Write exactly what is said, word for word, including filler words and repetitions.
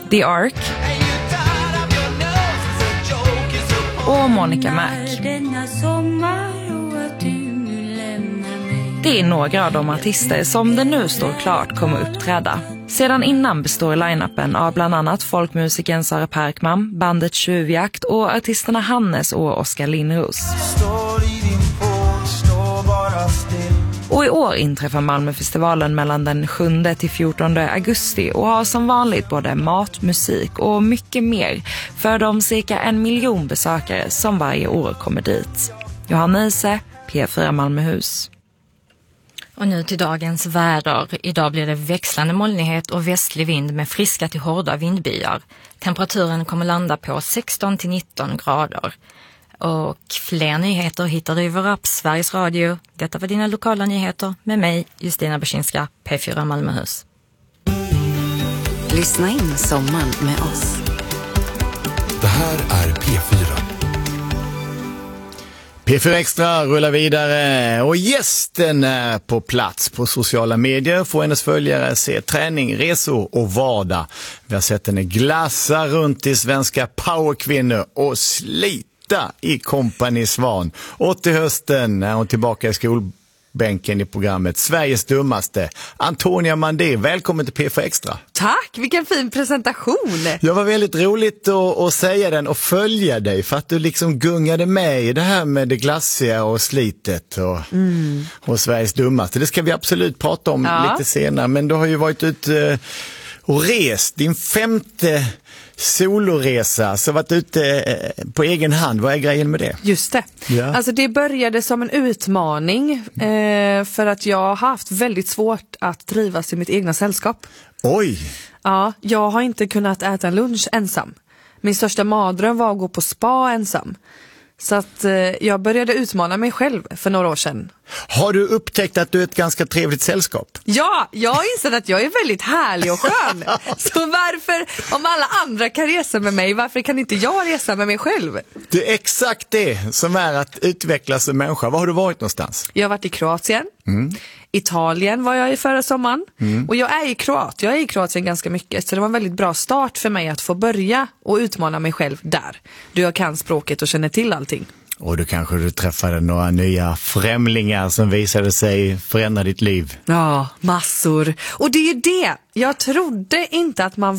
The Ark och Monica Mac. Det är några av de artister som det nu står klart kommer uppträda. Sedan innan består line-upen av bland annat folkmusiken Sara Parkman, bandet Tjuvjakt och artisterna Hannes och Oskar Lindros. Och i år inträffar Malmöfestivalen mellan den sjunde till fjortonde augusti och har som vanligt både mat, musik och mycket mer för de cirka en miljon besökare som varje år kommer dit. Johanna Ise, P fyra Malmöhus. Och nu till dagens väder. Idag blir det växlande molnighet och västlig vind med friska till hårda vindbyar. Temperaturen kommer landa på sexton till nitton grader. Och fler nyheter hittar du i vår app Sveriges Radio. Detta var dina lokala nyheter med mig, Justina Bersinska, P fyra Malmöhus. Lyssna in sommaren med oss. Det här är P fyra. P fyra Extra rullar vidare och gästen är på plats på sociala medier. Får hennes följare se träning, resor och vardag. Vi har sett henne glassa runt i svenska powerkvinnor och slita i Kompani Svan. Och till hösten är hon tillbaka i skolbänken i programmet Sveriges dummaste. Antonia Mandé, välkommen till P fyra Extra. Tack, vilken fin presentation. Det var väldigt roligt att, att säga den och följa dig för att du liksom gungade med i det här med det glassiga och slitet och, mm. och Sveriges dummaste. Det ska vi absolut prata om ja. lite senare, men du har ju varit ute och rest din femte soloresa, så varit ute på egen hand. Vad är grejen med det? Just det. Ja. Alltså det började som en utmaning eh, för att jag har haft väldigt svårt att trivas i mitt egna sällskap. Oj! Ja, jag har inte kunnat äta en lunch ensam. Min största mardröm var att gå på spa ensam. Så att eh, jag började utmana mig själv för några år sedan. Har du upptäckt att du är ett ganska trevligt sällskap? Ja, jag har insett att jag är väldigt härlig och skön. Så varför, om alla andra kan resa med mig, varför kan inte jag resa med mig själv? Det är exakt det som är att utvecklas som människa. Var har du varit någonstans? Jag har varit i Kroatien. Mm. Italien var jag i förra sommaren. Mm. Och jag är i Kroat. Jag är i Kroatien ganska mycket. Så det var en väldigt bra start för mig att få börja och utmana mig själv där. Du jag kan språket och känner till allting. Och då kanske du träffade några nya främlingar som visade sig förändra ditt liv. Ja, massor. Och det är det. Jag trodde inte att man